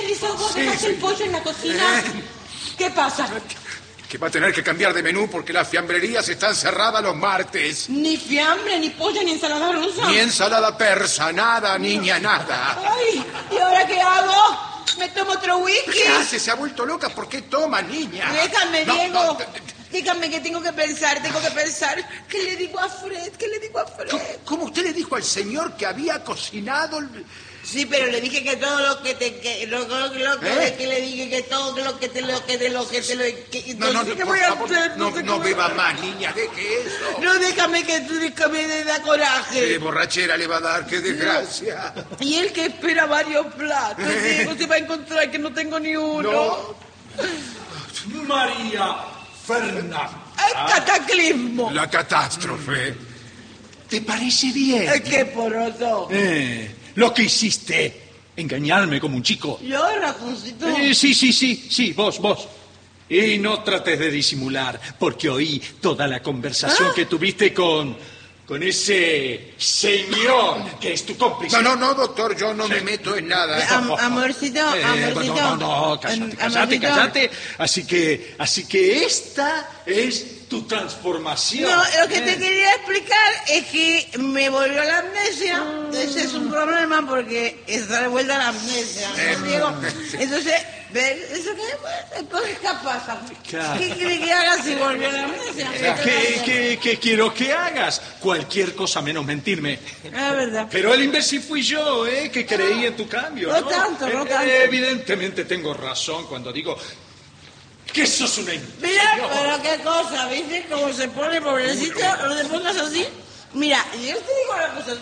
Eliseo, vos dejaste el pollo en la cocina. ¿Qué pasa? Que va a tener que cambiar de menú porque las fiambrerías están cerradas los martes. Ni fiambre, ni pollo, ni ensalada rusa. Ni ensalada persa, nada, niña, nada. Ay, ¿y ahora qué hago? ¿Me tomo otro whisky? ¿Qué hace? ¿Se ha vuelto loca? ¿Por qué toma, niña? Déjame, No, Diego. no, Dígame que tengo que pensar. ¿Qué le digo a Fred? ¿Cómo usted le dijo al señor que había cocinado? Sí, pero le dije que todo lo que te... que le dije que todo lo que te... No, ¿qué voy a hacer? No beba más, niña, deje eso. No, déjame que me da coraje. Qué borrachera le va a dar, qué desgracia. Y él que espera varios platos, Diego, se va a encontrar que no tengo ni uno. No. María Fernanda. ¡Ay, cataclismo! La catástrofe. ¿Te parece bien? ¡Qué poroso! Lo que hiciste, engañarme como un chico. ¿Yo, Rajoncito? Sí, vos. Y no trates de disimular, porque oí toda la conversación que tuviste con ese señor que es tu cómplice. No, doctor, yo no me meto en nada. Amorcito. No, cállate. Así que esta es tu transformación. No, lo que te quería explicar es que me volvió la amnesia. Ese es un problema porque está de vuelta la amnesia, ¿no, Diego? Entonces, ¿eso qué pasa? Claro. ¿Qué quiere que haga si volvió la amnesia? ¿Qué quiero que hagas? Cualquier cosa menos mentirme. Ah, verdad. Pero el imbécil fui yo, que creí en tu cambio. No tanto. Evidentemente tengo razón cuando digo que sos una imbécil. Mira, pero qué cosa, ¿viste? Cómo se pone, pobrecito, no te pongas así. Mira, yo te digo una cosa,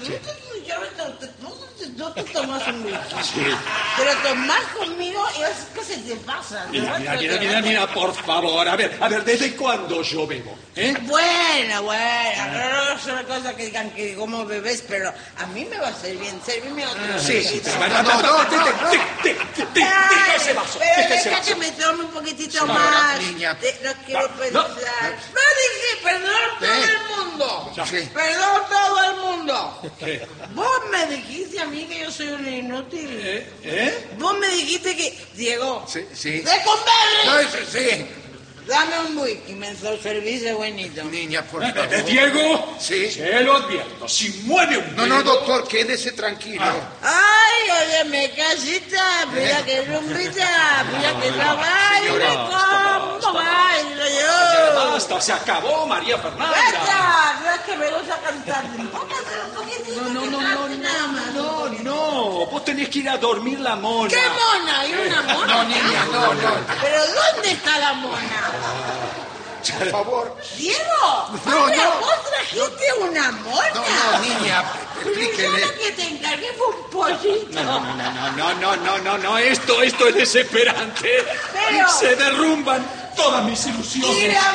no te tomas un whisky, pero tomás conmigo y es que se te pasa. Mira, por favor, a ver, ¿desde cuándo yo bebo? Bueno, no es una cosa que digan que como bebés, pero a mí me va a hacer bien, servirme otro. Deja ese vaso. Pero deja que me tome un poquitito más. Niña. No quiero pensar. No dije, perdón todo el mundo. Perdón todo el mundo. Vos me dijiste a mí que yo soy un inútil. Vos me dijiste que... Diego. Sí. ¡De comer! Sí. Dame un whisky, me serviste buenito. Niña, por favor. Diego, Sí. Se lo advierto, si mueve un dedo... No, doctor, quédese tranquilo. Ay, óyeme, casita, mira que rumbita, mira que no baile, ¿cómo bailo yo? Basta, se acabó, María Fernanda. ¡Basta! No es que me gusta cantar, póngase un poquitito. No, vos tenés que ir a dormir la mona. ¿Qué mona? ¿Hay una mona? No, niña, no. ¿Pero dónde está la mona? Por favor. ¡Diego! No. ¿Vos trajiste una mona? No, niña, explíquele. Yo lo que te encargué fue un pollito. No, esto es desesperante. Pero... Se derrumban todas mis ilusiones. Y las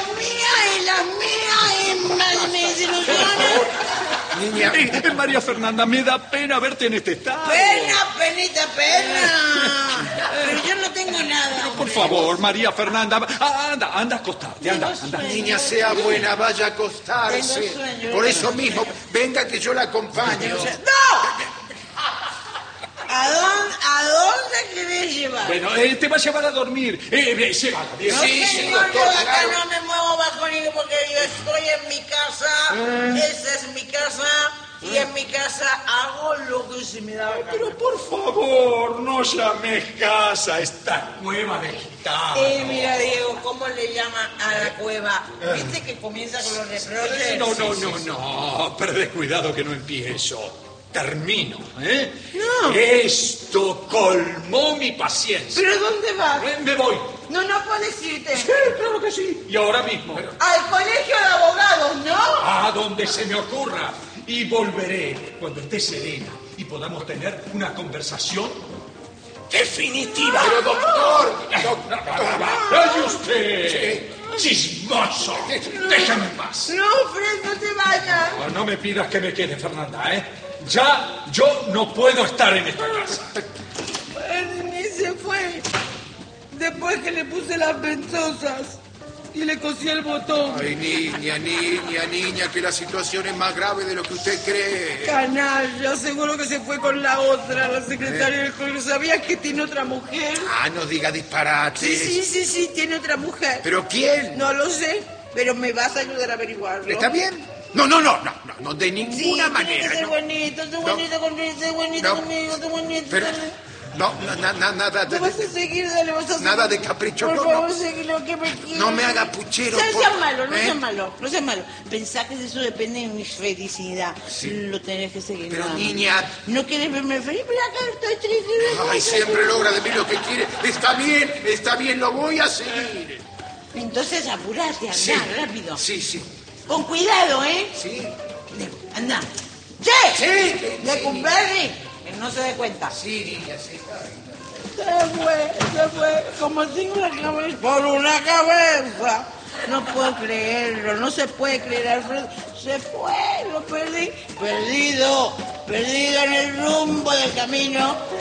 mías, mis ilusiones. Niña. María Fernanda, me da pena verte en este estado. Pena. Pero yo no tengo nada. Por favor, María Fernanda, anda a acostarte, anda. Niña, sea buena, vaya a acostarse. Tengo sueño. Por eso mismo, venga que yo la acompaño. ¡No! ¿A dónde querés llevar? Bueno, te va a llevar a dormir. Se va. No, Sí, señor, doctor, yo de acá claro. no me muevo bajo ningún porque yo estoy en mi casa. Esa es mi casa. Y en mi casa hago lo que se me da la gana. Pero por favor, no llames casa a esta cueva de gitanos. Mira, Diego, ¿cómo le llaman a la cueva? ¿Viste que comienza con los reproches? No, perdés cuidado que no empiezo. Termino, No. Esto colmó mi paciencia. ¿Pero dónde vas? Me voy. No puedes irte. Sí, claro que sí. Y ahora mismo. Al colegio de abogados, ¿no? A donde se me ocurra. Y volveré cuando esté serena y podamos tener una conversación definitiva. Pero doctor. ¡Ay, usted! ¡Chismoso! ¡Déjame en paz! No, Fred, no te vayas. No me pidas que me quede, Fernanda, Ya yo no puedo estar en esta casa. Ni se fue. Después que le puse las ventosas. y le cosí el botón. Ay, niña, que la situación es más grave de lo que usted cree. Canalla, seguro que se fue con la otra, la secretaria del colegio. ¿Sabías que tiene otra mujer? Ah, no diga disparates. Sí, tiene otra mujer. ¿Pero quién? No lo sé, pero me vas a ayudar a averiguarlo. ¿Está bien? No, de ninguna manera. Tiene que ser bonito, sé bonito conmigo, sé bonito. Pero, nada de... ¿Te vas a seguir? Dale, vas a seguir. Nada de capricho, por favor, seguí lo que me quieras. No me haga puchero. No seas malo. Pensá que eso depende de mi felicidad. Sí. Lo tenés que seguir. Pero niña... ¿No quieres verme feliz? Pero acá estoy triste. Ay, siempre logra de mí lo que quiere. Está bien, lo voy a seguir. Entonces apurate, andá, rápido. Sí. Con cuidado, ¿eh? Sí. Anda. Sí. ¿De cumpleaños? Que no se dé cuenta. Sí, niña, sí. Se fue. Como tengo la cabeza. Por una cabeza. No puedo creerlo. No se puede creer, Alfredo. Se fue. Lo perdí. Perdido en el rumbo del camino.